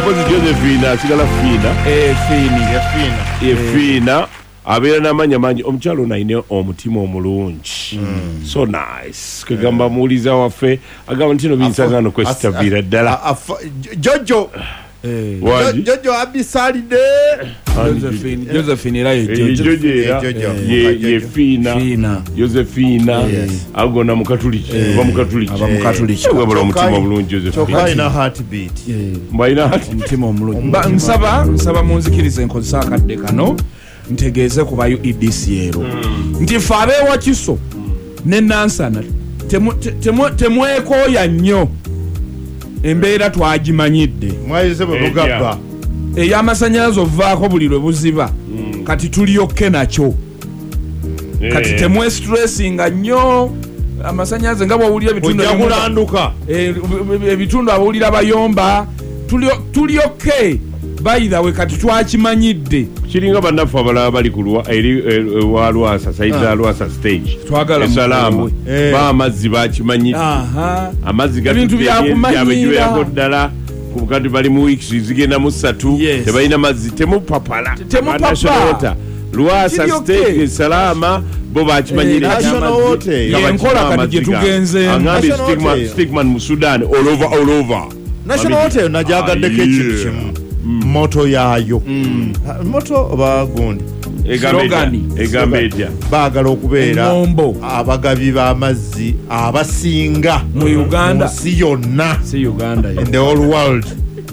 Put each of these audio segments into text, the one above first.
mpozi Josephine asigala Fina abeera n'amanya mangi omukyalo naine omutima omulungi so nice kugamba muuliza waffe agamba ntino binsangano kwesitavira ddala Jojo abisalide Josephine era ye Fina Josephine agona mukatuliki wabula omutima omulungi Josephine ina heartbeat mbaina omutima omulungi nsaba munzikirize nkozesa akadde kano ntegeeze ku bayo EDCL nti fe abeewa Kiso ne Nansana temwekooya nnyo embeera twagimanyidde mwayize bugabba ey'amasannyalaze ovaako buli lwe buziba kati tulyokke nakyo kati temwe stressinga nnyo amasannyalaze nga bw'owulira ebitundu abawulira bayomba tulyokke bayirawe kati twakimanyidde kiringa bannaffe abalaba bali ku wa Lwasa saiza Lwasa stage esalama amazzi bakimanyidde amazzi ebintu byakumanyira ddala kati bali mu weeks zigenda mu 3 tebalina mazzi temupapala Lwasa stage esalama bo bakimanyire enkola kati gye tugenzeemu Stigman mu Sudan all over National Hotel najagaddeko ekintu kimu moto yayo moto oba gundi egamba etya baagala okubeera abagabi b'amazzi abasinga mu Uganda si yonna in the whole world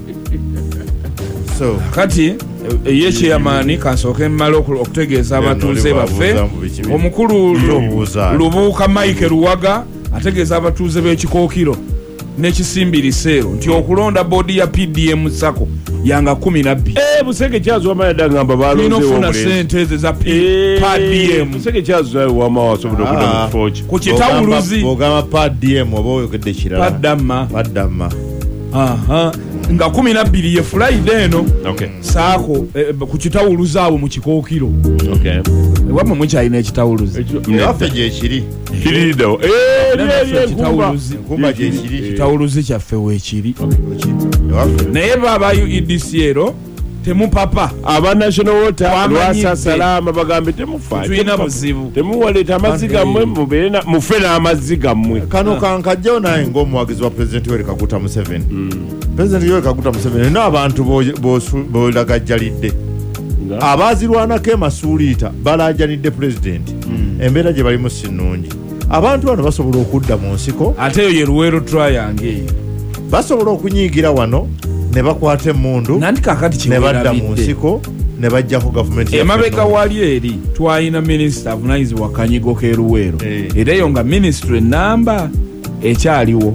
so kati ye chairman kasooke mmala okutegeeza abatuuze baffe omukulu Lubuuka Mike Luwaga ategeeza abatuuze b'ekikookiro n'ekisimbi Liseero nti okulonda boodi ya PDM Sako yanga 12 Busenge kyazo amayada ngamba balonze ofuna sente za PDM Busenge kyazo wama wasobola okuda mu forge ku kitawuluzi ogama PDM oba oyogedde kirala Padama nga 12 ye Friday eno Sako ku kitawuluzi abo mu kikookiro wamwe mukyalina ekitawuluzi yaffe gye kiri kirido kumba gye kiri kitawuluzi kyaffe weekiri naye babayo EDCL temupapa aba National Water Lwasa Salama bagambe temufa tulina buzibu temuwaleta amazzi gammwe mufe n'amazzi gammwe kano kankajjawo naye ng'omuwagizi wa President Yoweri Kaguta Museveni President Yoweri Kaguta Museveni n'abantu bolagajjalidde abaazirwanako emasuuliita balaajanidde President embeera gye balimu si nnungi abantu bano basobola okudda mu nsiko ate eyo ye Luweero Triangle eyo basobola okunyiigira wano ne bakwata emmundu ne badda mu nsiko ne bajjako gavumenti emabega wali eri twalina minisita avunanyizibwa Kanyigo ke Luweero era eyo nga ministry namba ekyaliwo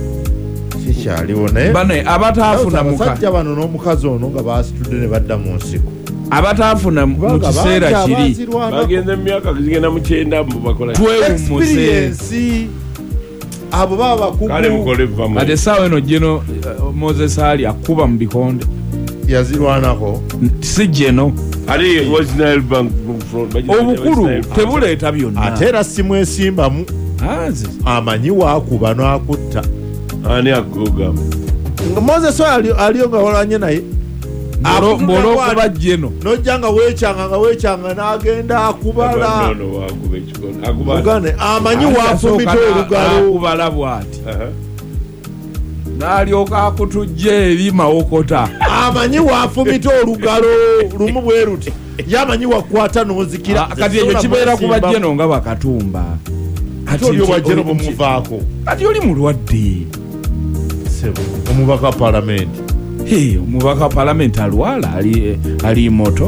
naye bano abataafuna musajja bano n'omukazi ono nga baasitudde ne badda mu nsiko abataafuna mu kiseera kiri bagenda mu myaka zigenda mu 9 bakola twewummuse abo baba bakugu ate essaawa eno Geno Moses Ali akuba mu bikonde yazirwanako si Geno ali original bank obukulu tebuleeta byonna ate era simwesimbamu amanyi waakuba n'akutta ani akugamba Moses aliyo nga walanye naye mbolokuba Geno nojja nga weekyanga n'agenda akubala ugane amanyi waafumita olugalo akubala bw'ati n'alyoka akutujja eri mawokota amanyi waafumita olugalo lumu bwe ruti yamanyi wakwata n'ozikira kati ekyo kibeera kuba Geno nga bakatumba kati oli owa Geno bumuvaako kati oli mulwadde omubaka palamenti omubaka palamenti alwala ali moto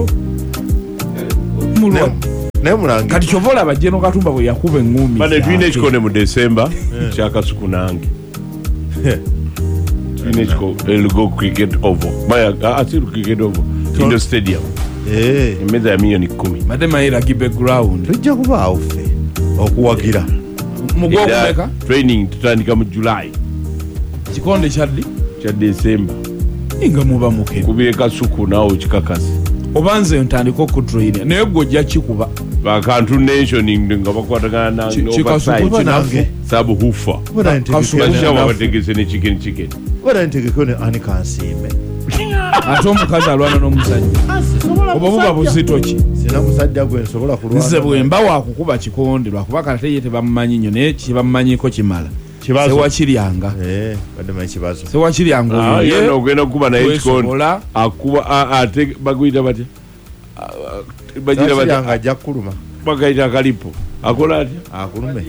mulangi kati kyova olaba Geno Katumba bwe yakuba engumi bane tulina ekikone mu December kyakasuku nange tulina ekiko Elgo Cricket Oval asiru Cricket Oval Indo Stadium emeza ya milioni 10 mate mayira gibe ground tujja kubaawo ffe okuwagira mugwokumeka training tutandika mu July kikonde kya December nga muba muke kubire kasuku nawo kikakasi obanze ntandika okutraina naye gojja kikuba bakantu nationing nga bakwatagana nange sabu hufa kasuku bategese ne chicken wala ntegeko ne ani kansimbe ate omukazi alwana n'omusajja oba buba buzito ki sina musajja gwe nsobola kulwana nze bwemba wakukuba kikonde lwakuba kate ye tebamumanyi nnyo naye kibamumanyiko kimala sewakiryanga baddema ekibazo sewakiryanga yena ogenda okuba naye ekikonde akuba ate baguyita batya bagira ajja kuluma bagayita akalipo akola atya akulume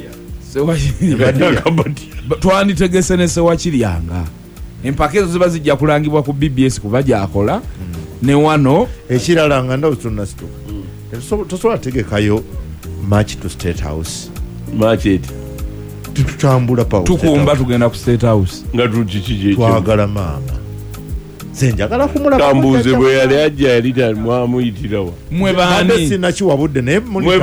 twanitegese ne sewakiryanga empaka ezo ziba zijja kulangibwa ku BBS kuba gyakola ne wano ekirala nga ndawo tonnasituka tosobola tegekayo march to state house tutambula tukumba tugenda ku state house nga tukikije twagala maama senjagala kumulakambuze bwe yali ajja yali mwamuyitirawa sinakiwabudde naye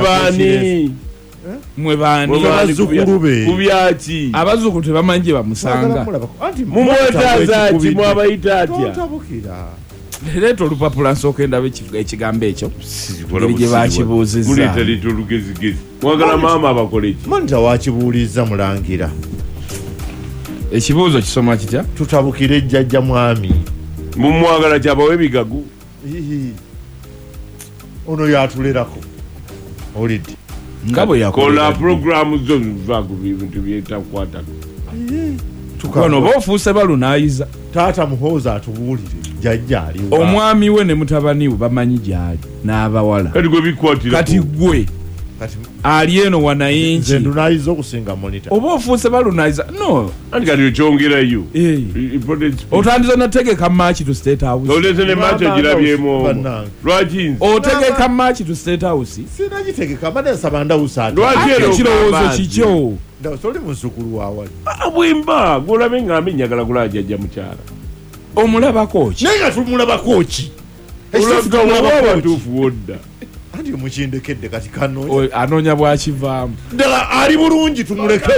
mwebani kubyaki abazzukulu tebamanyi gye bamusanga mumwetazaki mwabayita atya leeta olupapula nsooka endaba ekigambo ekyo ngeri gye bakibuuzizza olugezigezi mwagala maama abakoleki monita wakibuuliza mulangira ekibuuzo kisoma kitya tutabukire ejjajja mwami mumwagala kyabawa ebigagu ono yatulerako olidde nga bwe yakola programu zo vagu bintu byetakwata tukano oba ofuuse balunaayiza taata muhooza atubuulire jjajja ali omwami we ne mutabani we bamanyi gyali n'abawala kati gwe ali eno wanayinki nze ndunaayiza okusinga monita oba ofuuse balunaayiza no anti kati okyongerayo otandisa nategeka maaki to state house olete ne maaki ogirabyemu lwaki otegeka maaki to state house sinagitegeka badensaba ndawusa lwaki ekirowoozo kikyo soli muzzukulu waawali bwemba golabe ngambe njagala kulaba jjajja mukyala omulabako ki naye nga tumulabako ki ekituufu wodda anti mukindekedde kati kano anoonya bwakivaamu ddala ali bulungi tumuleke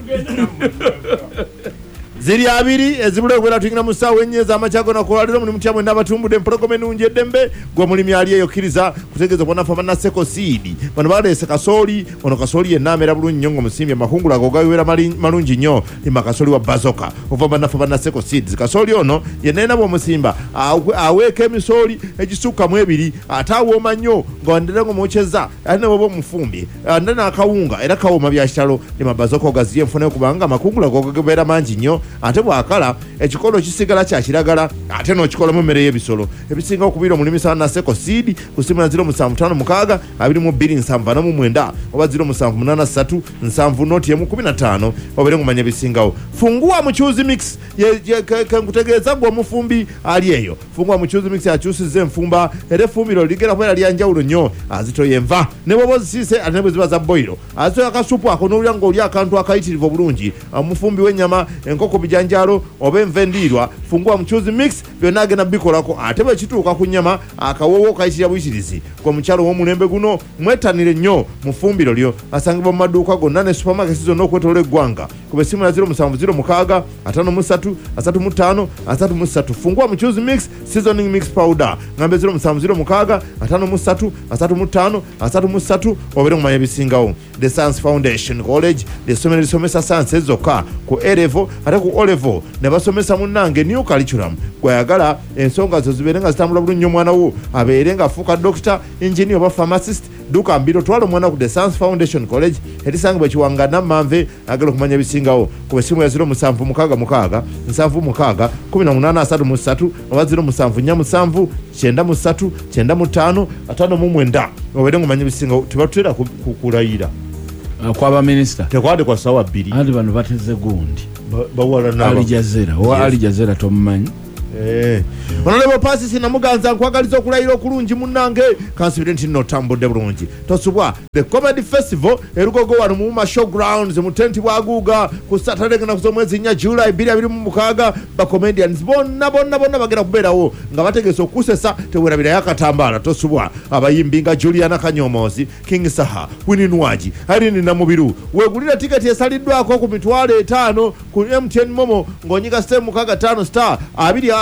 ziri abiri ezibula okwera tuyingira mu ssaawa ennya ez'amakyago nakolwaliro mulimu tya mwenda abatumbudde empologoma ennungi eddembe gwe mulimi ali eyo kkiriza kutegeeza bwanafa bannaseko siidi bano baleese kasooli ono kasooli yenna ameera bulungi nnyo ng'omusimbye amakungula ago gabibeera malungi nnyo lima kasooli wa bazoka ova bannafa bannaseko seeds kasooli ono yenna yena bw'omusimba aweeka emisooli egisukka mu ebiri ate awooma nnyo ng'ondera ng'omwokyeza ate ne bwoba omufumbye nda n'akawunga era kawooma bya kitalo lima bazoka ogaziye enfunayo kubanga amakungula ago gabeera mangi nnyo ate bwakala ekikolo kisigala kya kiragala ate n'okikolamu emmere y'ebisolo ebisinga okubira omulimisa naseko seed ku simu ya 0756 22 oba 0783 715 obere ngumanya ebisingawo fungua muchuzi mix kenkutegeeza gwe omufumbi ali eyo fungua muchuzi mix akyusizza enfumba era effumbiro ligera kubeera lyanjawulo nnyo azitoye enva ne bwoba ozisiise ate ne bwe ziba za boyiro azitoye akasupu ako n'olya ng'oli akantu akayitirivu obulungi omufumbi w'ennyama enkoko bijanjalo oba enva endiirwa fungua muchuzi mix byonna agenda bikolako ate bwe kituuka ku nnyama akawoowo kayitira buyitirizi gwe mukyalo w'omulembe guno mwetanire nnyo mu ffumbiro lyo asangibwa mu maduuka gonna ne supermarkets zonna okwetola eggwanga ku besimu ya 0706 53 35 33 fungua muchuzi mix seasoning mix powder ngambe 0706 53 35 33 obere ngumanya ebisingawo the Science Foundation College lyessomero lisomesa science zokka ku A-level ate ku O-level ne basomesa munnange new curriculum gwayagala ensonga zo zibeere nga zitambula bulungi omwana wo abeere nga afuuka doctor engineer oba pharmacist duka mbiro twala omwana ku the Science Foundation College erisangibwa Kiwanga Nammanve agala okumanya ebisingawo ku besimu ya 0766 76 1833 oba 0747 93 95 59 obere ngumanya ebisingawo tebatutera kukulayira kwaba minisita tekwade kwa sawa 2 andi bano bateze gundi bawala nabo alijazera wa alijazera tomumanyi Honorable Pasisi namuganza nkwagaliza okulayira okulungi munnange kansibire nti notambudde bulungi tosubwa the comedy festival erugogo wano mu showgrounds mu tenti bwaguga ku Saturday na kuzomwezi nya July 2026 ba comedians bonna bagenda kubeerawo nga bategese okusesa tewerabira yakatambala tosubwa abayimbi nga Juliana Kanyomozi King Saha Winnie Nwaji Irene Namubiru wegulira tiketi esaliddwako ku mitwalo 5 ku MTN Momo ngonyiga stem mukaga 5 star 2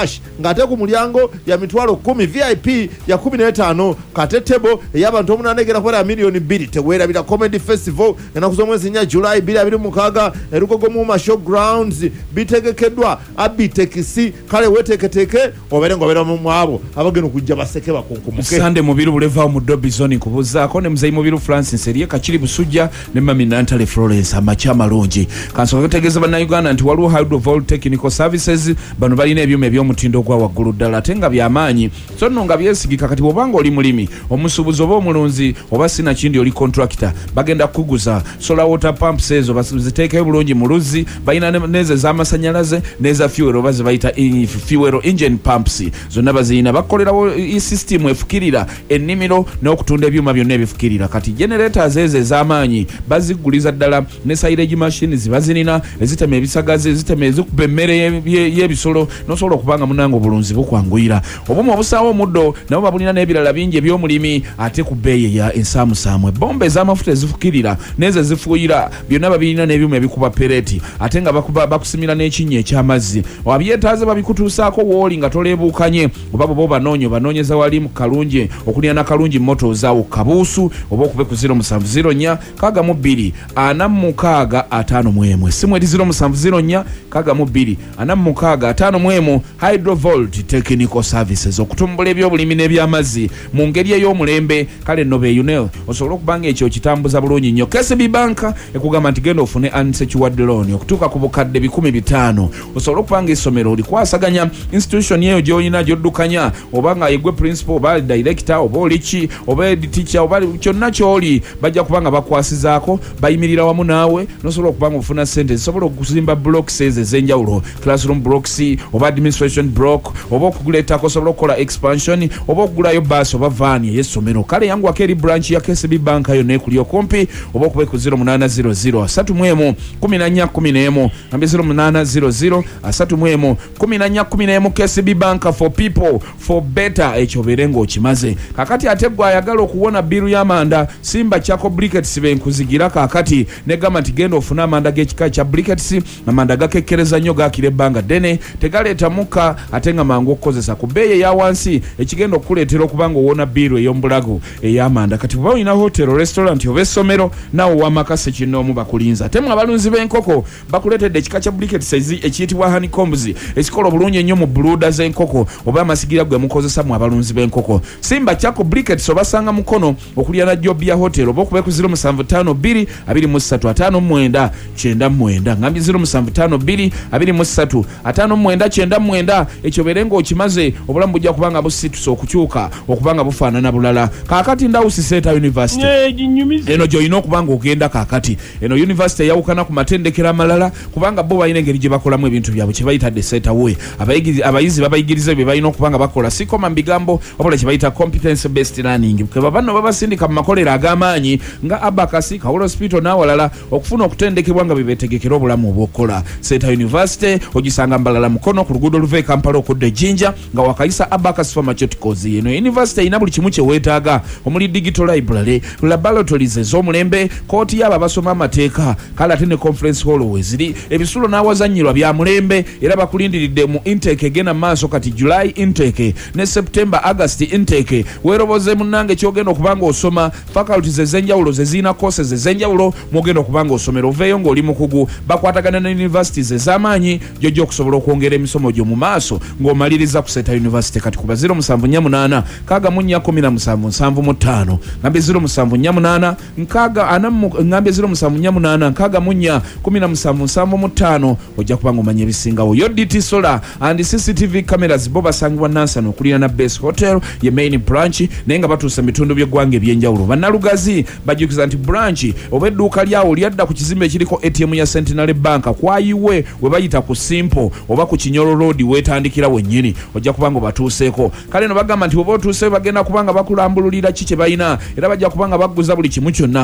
mash ngate ku mulyango ya mitwalo 10 VIP ya 15 katetebo y'abantu omunanegera kwa milioni 2 tewera bila comedy festival enakuzo mwezi nya July 2026 erukogo mu showgrounds bitegekedwa abitekisi kale weteketeke oberengo obera mu mwabo abageno kujja baseke bakonkumuke Sunday mubiru buleva mu Dobby Zone kubuzaako ne muzayi mubiru Francis Eriye Kachiri Busujja ne Mami Nantale Florence amachama lonji kanso kategeza bana Uganda nti waliwo Hydrovolt Technical Services bano balina ebyuma ebyomutindo gwa waggulu ddala tenga byamanyi so nno nga byesigika kati bobanga oli mulimi omusubuzo oba omulunzi oba sina kindi oli contractor bagenda kuguza solar water pumps ezo baziteekayo bulungi mu luzzi balina neze z'amasanyalaze neza fuel oba zibayita fuel engine pumps zonna bazirina bakolerawo system efukirira ennimiro n'okutunda ebyuma byonna ebifukirira kati generators ezo ez'amaanyi baziguliza ddala ne silage machines bazirina ezitema ebisagazi ezitema ezikuba emmere y'ebisolo n'osobola okubanga munange obulunzi bukwanguyira obumu obusaawo omuddo nabo babulina n'ebirala bingi eby'omulimi ate ku bbeeyi ya ensaamusaamu ebbomba ez'amafuta ezifukirira n'ezo ezifuuyira byonna babirina n'ebyuma ebikuba pereti ate nga bakusimira n'ekinnya eky'amazzi wabyetaaze babikutuusaako wooli nga toleebuukanye oba boba banoonyeza wali mu kalungi okulya na kalungi moto zaawo kabuusu oba okube ku 0704 42 46 51 simu eri 0704 42 46 51 Hydrovolt Technical Services okutumbula ebyobulimi n'ebyamazzi mu ngeri ey'omulembe kale no beeyune osobola okubanga ekyo kitambuza bulungi nnyo KCB Bank ekugamba nti genda ofune unsecured loan okutuuka ku bukadde 1,500 osobola okubanga essomero likwasaganya institution eyo gy'olina gy'oddukanya oba nga yegwe principal oba director oba oliki oba head teacher oba kyonna ky'oli bajja kubanga bakwasizaako bayimirira wamu naawe nosobola okubanga ofuna ssente zisobola okuzimba blocks ezo ez'enjawulo classroom blocks oba administration block oba okuguleetako osobola okukola expansion oba okugulayo bus oba van ey'essomero kale yanguwako eri branch ya KCB Bank yonna ekuli okumpi oba okube ku 0800 31 14 0800 31 KCB Bank for people for better ekyoberenga okimaze kakati ate gwe ayagala okuwona biru y'amanda simba kyako briquettes benkuzigira kakati ne gamba nti genda ofuna amanda g'ekika kya briquettes amanda gakekkereza nnyo gakira ebbanga ddene tegaleeta mukka ate nga mangu okukozesa ku bbeeyi eya wansi ekigenda okukuleetera okubanga owona biru ey'omubulago ey'amanda kati bwe olina hotelo restaurant oba essomero naawe owamakase kinnoomu bakulinza ate mwe abalunzi b'enkoko bakuleetedde ekika kya briquettes ekiyitibwa honeycombs ekikola obulungi ennyo mu buluuda z'enkoko oba amasigira gwe mukozesa mu abalunzi b'enkoko simba kyako briquettes obasanga mukono okulya na job ya hotel oba okube ku 0752 23 59 ngambi 0752 23 59 ekyoberenga okimaze obulamu bujja kubanga busitusa okukyuka okubanga bufaanana bulala kakati Ndawusi Seta University eno gy'olina okubanga ogenda kakati eno university yawukana ku matendekero amalala kubanga bo balina engeri gye bakolamu ebintu byabwe kye bayita the Seta way abayizi babayigiriza bye balina okubanga bakola sikoma mbigambo wabula kye bayita competence based learning keba banno babasindika mu makolero ag'amaanyi nga Abakasi Kawolo Hospital n'awalala okufuna okutendekebwa nga bebetegekera obulamu obwokola Seta University ogisanga mbalala mukono ku luguudo oluva e Kampala okudda Jinja nga wakayisa Abakasi Pharmaceuticals eno university ina buli kimu kye weetaaga omuli digital library laboratories ez'omulembe kooti y'abo abasoma amateeka kale ate ne conference hall weziri ebisulo n'awazannyirwa bya mulembe era bakulindiridde mu intake egenda maaso kati July intake ne September August intake weeroboze munnange kyogenda okubanga osoma faculties ez'enjawulo zezirina courses ez'enjawulo mwogenda okubanga osomera oveeyo ng'oli mukugu bakwatagana ne universities ez'amaanyi gyojja okusobola okwongera emisomo gyo mu maaso ng'omaliriza ku Seta University kati kuba 0748 14 ngambe 0748 ngambe 0748 14 ojja kubanga omanya ebisingawo DT Solar and CCTV cameras bo basangibwa Nansana okulira na Base Hotel ye main branch naye nga batuusa mitundu by'eggwanga ebyenjawulo bannalugazi bajukiza nti branch oba edduuka lyawo lyadda ku kizimbe ekiriko ATM ya Centenary Bank kwayiwe we bayita ku Simple oba ku Kinyolo Road wetandikira wennyini ojja kubanga batuuseeko kale no bagamba nti oba otuuseyo bagenda kubanga bakulambululira ki kye balina era bajja kubanga baguza buli kimu kyonna